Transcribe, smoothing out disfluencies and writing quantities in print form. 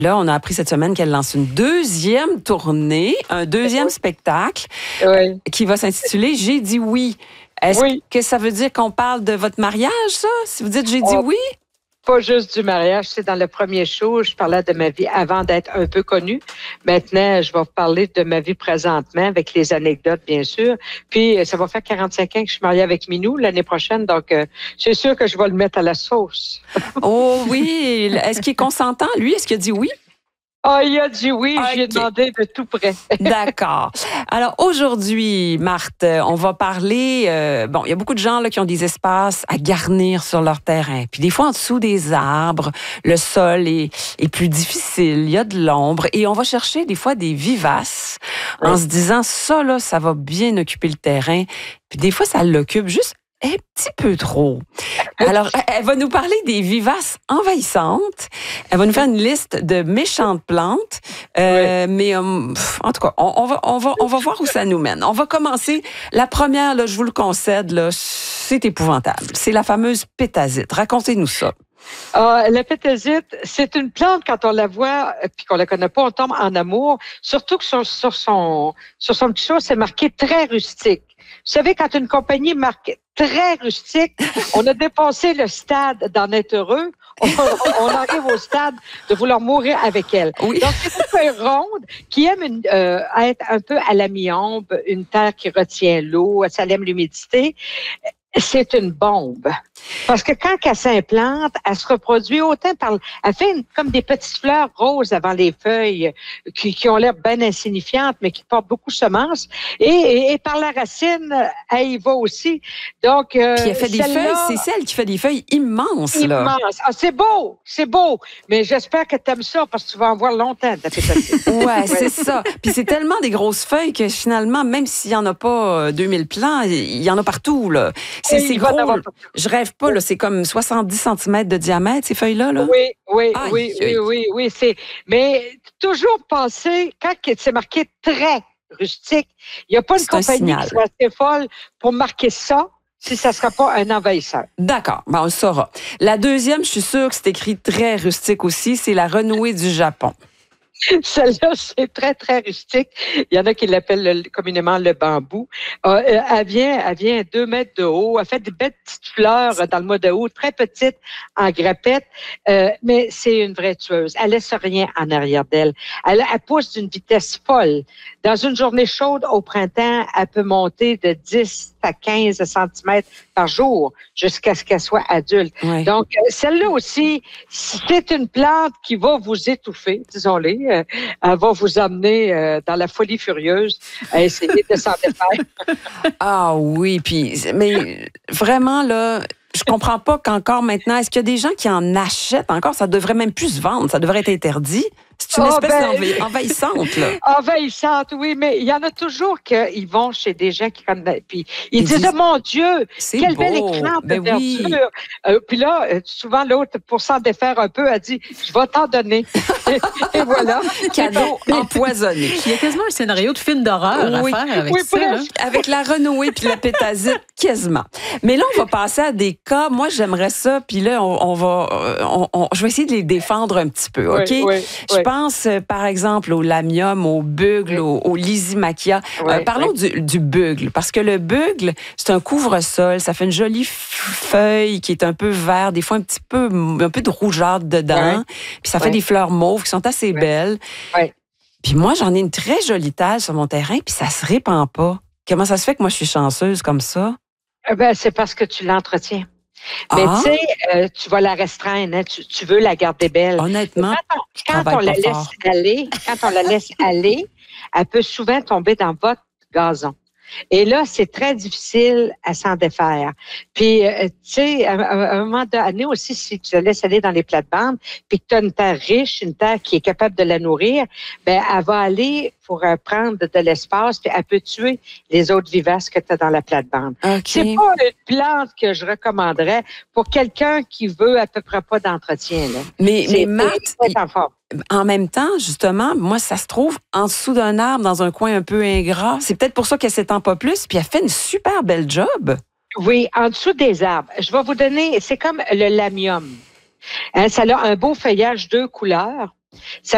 Là, on a appris cette semaine qu'elle lance une deuxième tournée, un deuxième spectacle qui va s'intituler « J'ai dit oui ». Est-ce que ça veut dire qu'on parle de votre mariage, ça? Si vous dites « j'ai dit oui ». Pas juste du mariage, c'est dans le premier show, je parlais de ma vie avant d'être un peu connue. Maintenant, je vais vous parler de ma vie présentement avec les anecdotes, bien sûr. Puis, ça va faire 45 ans que je suis mariée avec Minou l'année prochaine, donc c'est sûr que je vais le mettre à la sauce. Oh oui! Est-ce qu'il est consentant, lui? Est-ce qu'il a dit oui? Ah, il a dit oui, j'ai demandé de tout près. D'accord. Alors aujourd'hui, Marthe, on va parler, il y a beaucoup de gens là, qui ont des espaces à garnir sur leur terrain. Puis des fois, en dessous des arbres, le sol est plus difficile, il y a de l'ombre et on va chercher des fois des vivaces en se disant, ça là, ça va bien occuper le terrain. Puis des fois, ça l'occupe juste un petit peu trop. Alors, elle va nous parler des vivaces envahissantes. Elle va nous faire une liste de méchantes plantes. Mais en tout cas, on va voir où ça nous mène. On va commencer. La première, là, je vous le concède, là, c'est épouvantable. C'est la fameuse pétasite. Racontez-nous ça. La pétasite, c'est une plante, quand on la voit puis qu'on la connaît pas, on tombe en amour. Surtout que sur son petit chose, c'est marqué très rustique. Vous savez, quand une compagnie marque très rustique, on a dépassé le stade d'en être heureux. On arrive au stade de vouloir mourir avec elle. Oui. Donc, c'est une feuille ronde qui aime être un peu à la mi-ombre, une terre qui retient l'eau, ça aime l'humidité. C'est une bombe. Parce que quand elle s'implante, elle se reproduit autant elle fait comme des petites fleurs roses avant les feuilles qui ont l'air bien insignifiantes, mais qui portent beaucoup de semences. Et par la racine, elle y va aussi. Donc, puis elle fait des feuilles, c'est celle qui fait des feuilles immenses, là. Immenses. Ah, c'est beau. Mais j'espère que tu aimes ça parce que tu vas en voir longtemps de la pétasite. Ouais, c'est ça. Puis c'est tellement des grosses feuilles que finalement, même s'il n'y en a pas 2000 plants, il y en a partout, là. C'est gros. Je rêve pas, là. C'est comme 70 cm de diamètre, ces feuilles-là, là. Oui. Mais toujours penser, quand c'est marqué très rustique, il n'y a pas une compagnie qui soit assez folle pour marquer ça si ça ne sera pas un envahisseur. D'accord, on le saura. La deuxième, je suis sûre que c'est écrit très rustique aussi, c'est la renouée du Japon. Celle-là, c'est très, très rustique. Il y en a qui l'appellent communément le bambou. Elle vient 2 mètres de haut. Elle fait des belles petites fleurs dans le mois de août, très petites, en grappette. Mais c'est une vraie tueuse. Elle laisse rien en arrière d'elle. Elle pousse d'une vitesse folle. Dans une journée chaude au printemps, elle peut monter de 10 à 15 cm par jour jusqu'à ce qu'elle soit adulte. Oui. Donc, celle-là aussi, c'est une plante qui va vous étouffer, disons-le. Elle va vous amener dans la folie furieuse à essayer de s'en défaire. Ah oui, mais vraiment, là, je comprends pas qu'encore maintenant, est-ce qu'il y a des gens qui en achètent encore? Ça devrait même plus se vendre, ça devrait être interdit. C'est une espèce envahissante, là. Envahissante, oui, mais il y en a toujours qui vont chez des gens qui connaissent. Puis ils disent, oh, mon Dieu, quel bel écran de verdure. Puis là, souvent, l'autre, pour s'en défaire un peu, a dit, je vais t'en donner. Et voilà. Cadeau empoisonné. Il y a quasiment un scénario de film d'horreur à faire avec ça. Là. Avec la renouée puis la pétasite, quasiment. Mais là, on va passer à des cas. Moi, j'aimerais ça. Puis là, je vais essayer de les défendre un petit peu, OK? Je pense, par exemple, au lamium, au bugle, au lysimachia. Parlons du bugle, parce que le bugle, c'est un couvre-sol. Ça fait une jolie feuille qui est un peu vert, des fois un peu de rougeâtre dedans. Puis ça fait des fleurs mauves qui sont assez belles. Puis moi, j'en ai une très jolie talle sur mon terrain, puis ça se répand pas. Comment ça se fait que moi, je suis chanceuse comme ça? C'est parce que tu l'entretiens. Mais tu sais, tu vas la restreindre, hein? Tu veux la garder belle. Honnêtement, quand on la laisse aller, elle peut souvent tomber dans votre gazon. Et là, c'est très difficile à s'en défaire. Puis, tu sais, à un moment donné aussi, si tu la laisses aller dans les plates-bandes, puis que tu as une terre riche, une terre qui est capable de la nourrir, ben elle va aller pour prendre de l'espace, puis elle peut tuer les autres vivaces que tu as dans la plate-bande. Okay. C'est pas une plante que je recommanderais pour quelqu'un qui veut à peu près pas d'entretien. Là. Mais Marthe, en même temps, justement, moi, ça se trouve en dessous d'un arbre, dans un coin un peu ingrat. C'est peut-être pour ça qu'elle s'étend pas plus, puis elle fait une super belle job. Oui, en dessous des arbres. Je vais vous donner, c'est comme le lamium. Hein, ça a un beau feuillage 2 couleurs. Ça